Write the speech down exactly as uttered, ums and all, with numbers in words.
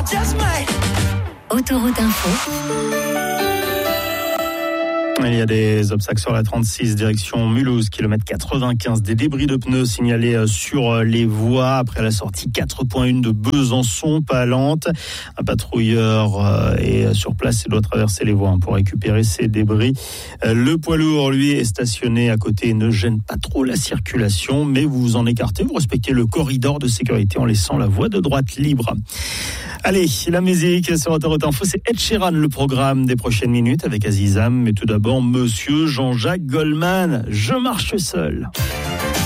Autoroute Info. Il y a des obstacles sur la trente-six, direction Mulhouse, kilomètre quatre-vingt-quinze. Des débris de pneus signalés sur les voies après la sortie quatre point un de Besançon, Palante. Un patrouilleur est sur place et doit traverser les voies pour récupérer ces débris. Le poids lourd, lui, est stationné à côté et ne gêne pas trop la circulation, mais vous vous en écartez, vous respectez le corridor de sécurité en laissant la voie de droite libre. Allez, la musique sur Autoroute Info, c'est Ed Sheeran, le programme des prochaines minutes avec Azizam. Mais tout d'abord, Monsieur Jean-Jacques Goldman, Je marche seul.